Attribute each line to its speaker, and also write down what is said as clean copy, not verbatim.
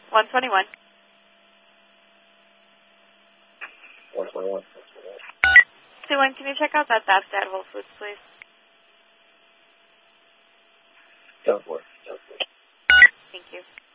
Speaker 1: 121.
Speaker 2: 121.
Speaker 1: Sue, can you check out that theft at Whole Foods, please?
Speaker 2: Go for it.
Speaker 1: Thank you.